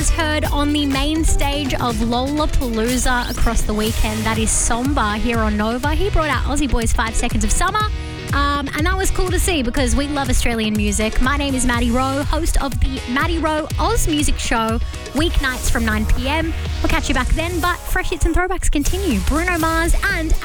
was heard on the main stage of Lollapalooza across the weekend. That is Somba here on Nova. He brought out Aussie Boys 5 Seconds of Summer. And that was cool to see because we love Australian music. My name is Maddie Rowe, host of the Maddie Rowe Oz Music Show, weeknights from 9 p.m. We'll catch you back then, but fresh hits and throwbacks continue. Bruno Mars and